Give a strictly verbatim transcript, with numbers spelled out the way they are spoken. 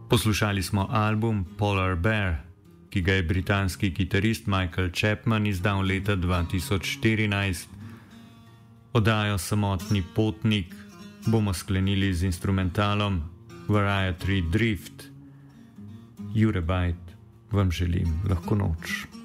Poslušali smo album Polar Bear, ki ga je britanski kitarist Michael Chapman izdal leta dva tisoč štirinajst. Oddajo Samotni potnik bomo sklenili z instrumentalom Variety Drift. Jure Bajt vam želim lahko noč.